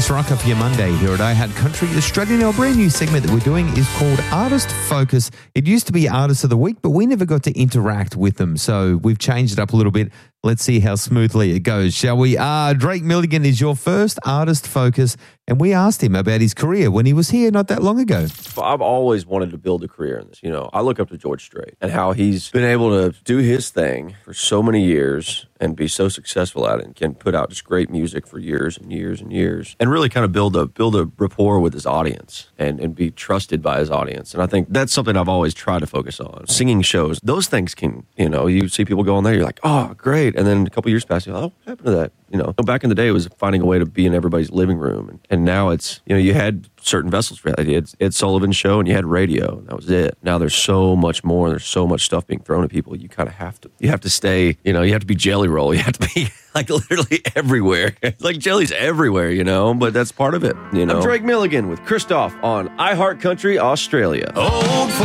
Chris Rocker for your Monday here at iHeart Country Australia. Now, a brand new segment that we're doing is called Artist Focus. It used to be Artist of the Week, but we never got to interact with them, so we've changed it up a little bit. Let's see how smoothly it goes, shall we? Drake Milligan is your first Artist Focus, and we asked him about his career when he was here not that long ago. I've always wanted to build a career in this. You know, I look up to George Strait and how he's been able to do his thing for so many years and be so successful at it and can put out just great music for years and years and years and really kind of build a rapport with his audience and be trusted by his audience. And I think that's something I've always tried to focus on. Singing shows, those things can, you see people go on there, you're like, oh, great. And then a couple years pass, you're like, oh, what happened to that? Back in the day, it was finding a way to be in everybody's living room. And now it's, you had certain vessels for that. You had Ed Sullivan's show and you had radio, and that was it. Now there's so much more. There's so much stuff being thrown at people. You kind of have to stay, you have to be Jelly Roll. You have to be like literally everywhere. Like Jelly's everywhere, but that's part of it, I'm Drake Milligan with Christoph on iHeart Country Australia. Old